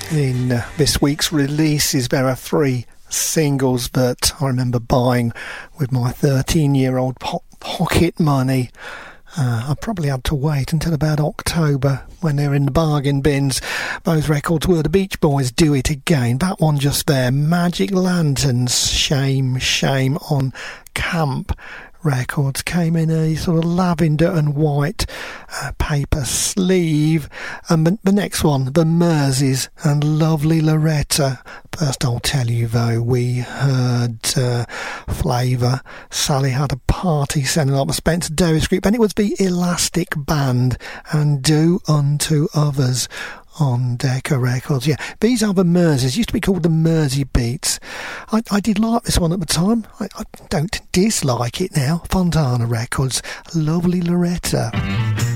In this week's releases, there are 3 singles that I remember buying with my 13-year-old pocket money. I probably had to wait until about October when they were in the bargain bins. Those records were the Beach Boys' Do It Again. That one just there, Magic Lanterns, Shame, Shame on Camp Records, came in a sort of lavender and white paper sleeve. And the next one, The Merseys and Lovely Loretta. First I'll tell you though, we heard Flavour, Sally Had a Party, sending up the Spencer Davis Group, and it was the Elastic Band and Do Unto Others on Decca Records. Yeah, these are the Merseys. Used to be called the Mersey Beats. I did like this one at the time. I don't dislike it now. Fontana Records, Lovely Loretta.